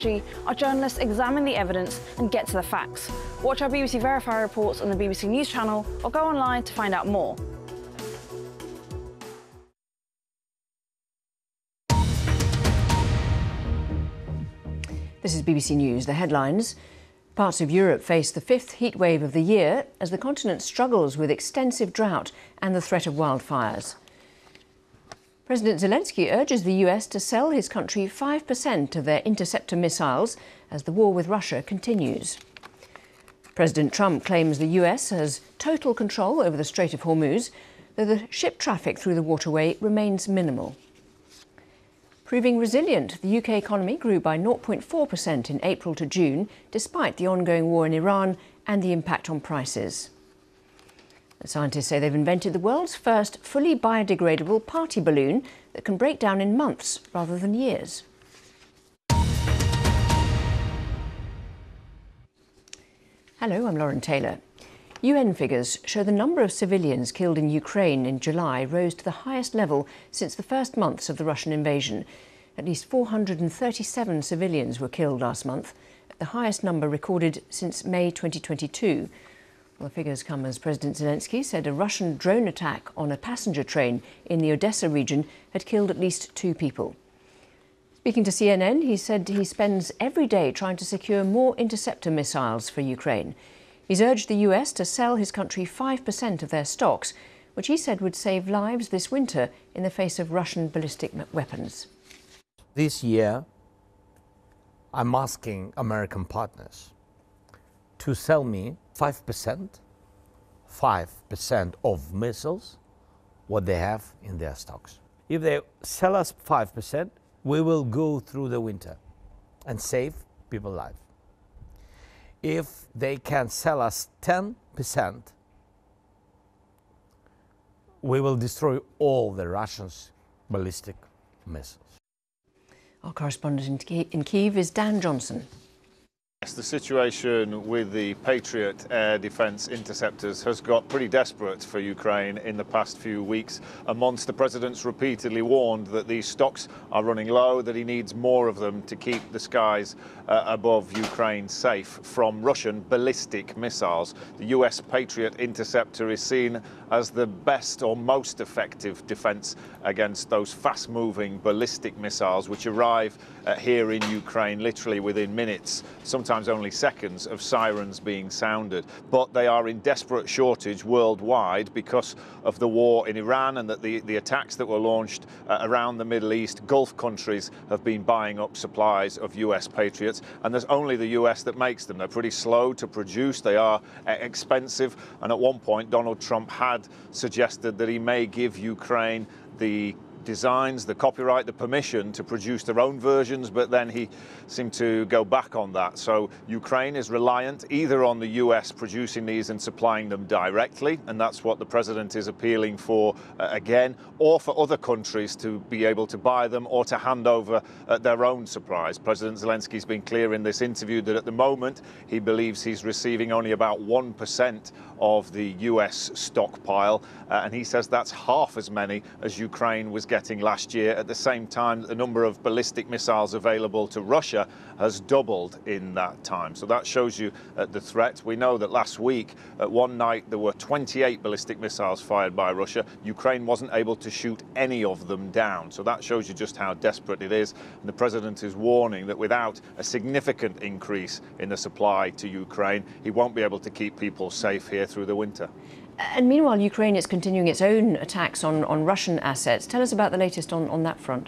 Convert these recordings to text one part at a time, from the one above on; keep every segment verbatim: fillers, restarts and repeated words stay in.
Our journalists examine the evidence and get to the facts. Watch our B B C Verify reports on the B B C News channel or go online to find out more. This is B B C News. The headlines. Parts of Europe face the fifth heat wave of the year as the continent struggles with extensive drought and the threat of wildfires. President Zelensky urges the U S to sell his country five percent of their interceptor missiles as the war with Russia continues. President Trump claims the U S has total control over the Strait of Hormuz, though the ship traffic through the waterway remains minimal. Proving resilient, the U K economy grew by zero point four percent in April to June, despite the ongoing war in Iran and the impact on prices. The scientists say they've invented the world's first fully biodegradable party balloon that can break down in months rather than years. Hello, I'm Lauren Taylor. U N figures show the number of civilians killed in Ukraine in July rose to the highest level since the first months of the Russian invasion. At least four hundred thirty-seven civilians were killed last month, the highest number recorded since May twenty twenty-two. Well, the figures come as President Zelensky said a Russian drone attack on a passenger train in the Odessa region had killed at least two people. Speaking to C N N, he said he spends every day trying to secure more interceptor missiles for Ukraine. He's urged the U S to sell his country five percent of their stocks, which he said would save lives this winter in the face of Russian ballistic weapons. This year, I'm asking American partners to sell me five percent, five percent of missiles, what they have in their stocks. If they sell us five percent, we will go through the winter and save people's lives. If they can sell us ten percent, we will destroy all the Russians' ballistic missiles. Our correspondent in Kyiv is Dan Johnson. Yes, the situation with the Patriot air defence interceptors has got pretty desperate for Ukraine in the past few weeks. A month, the president's repeatedly warned that these stocks are running low, that he needs more of them to keep the skies uh, above Ukraine safe from Russian ballistic missiles. The U S Patriot interceptor is seen as the best or most effective defence against those fast-moving ballistic missiles which arrive uh, here in Ukraine literally within minutes, sometimes only seconds, of sirens being sounded. But they are in desperate shortage worldwide because of the war in Iran and that the, the attacks that were launched uh, around the Middle East. Gulf countries have been buying up supplies of U S Patriots, and there's only the U S that makes them. They're pretty slow to produce, they are uh, expensive, and at one point Donald Trump had suggested that he may give Ukraine the designs, the copyright, the permission to produce their own versions, but then he seemed to go back on that. So Ukraine is reliant either on the U S producing these and supplying them directly, and that's what the president is appealing for uh, again, or for other countries to be able to buy them or to hand over uh, their own supplies. President Zelensky's been clear in this interview that at the moment he believes he's receiving only about one percent of the U S stockpile, uh, and he says that's half as many as Ukraine was getting last year. At the same time, the number of ballistic missiles available to Russia has doubled in that time. So that shows you uh, the threat. We know that last week, at one night, there were twenty-eight ballistic missiles fired by Russia. Ukraine wasn't able to shoot any of them down. So that shows you just how desperate it is. And the president is warning that without a significant increase in the supply to Ukraine, he won't be able to keep people safe here through the winter. And meanwhile, Ukraine is continuing its own attacks on, on Russian assets. Tell us about the latest on, on that front.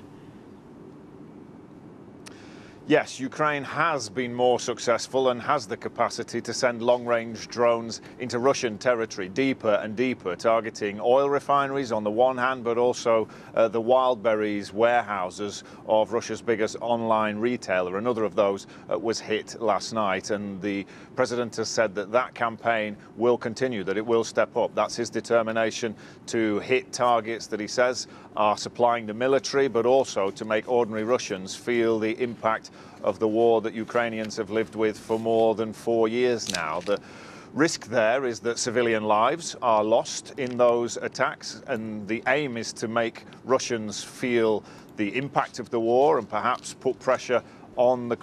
Yes, Ukraine has been more successful and has the capacity to send long-range drones into Russian territory, deeper and deeper, targeting oil refineries on the one hand, but also uh, the Wildberries warehouses of Russia's biggest online retailer. Another of those uh, was hit last night, and the president has said that that campaign will continue, that it will step up. That's his determination to hit targets that he says are supplying the military, but also to make ordinary Russians feel the impact of the war that Ukrainians have lived with for more than four years now. The risk there is that civilian lives are lost in those attacks, and the aim is to make Russians feel the impact of the war and perhaps put pressure on the